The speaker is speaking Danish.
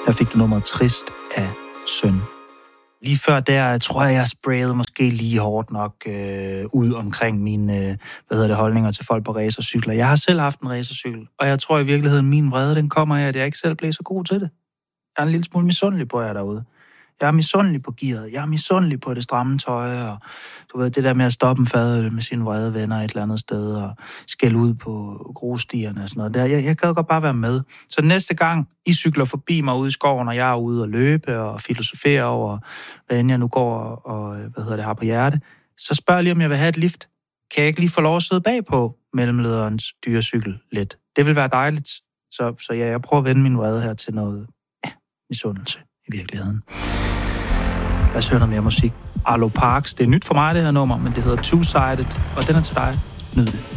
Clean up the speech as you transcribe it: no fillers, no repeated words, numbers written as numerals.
Her fik du nummeret Trist af Søn. Lige før der tror jeg sprayede måske lige hårdt nok ud omkring mine holdninger til folk på racercykler. Jeg har selv haft en racercykel, og jeg tror i virkeligheden, min vrede den kommer af, at jeg ikke selv blev så god til det. Jeg er en lille smule misundelig på jer derude. Jeg er misundelig på gearet. Jeg er misundelig på det stramme tøj, og du ved, det der med at stoppe en fadøl med sine vrede venner et eller andet sted, og skælde ud på grusstierne og sådan noget. Jeg gad godt bare være med. Så næste gang I cykler forbi mig ude i skoven, og jeg er ude og løbe og filosofere over, hvad end jeg nu går og har på hjerte, så spørg lige, om jeg vil have et lift. Kan jeg ikke lige få lov at sidde bagpå mellemlederens dyrecykel lidt? Det vil være dejligt. Så ja, jeg prøver at vende min vrede her til noget misundelse i virkeligheden. Lad os høre noget mere musik. Arlo Parks, det er nyt for mig, det her nummer, men det hedder Two-Sided, og den er til dig. Nyd det.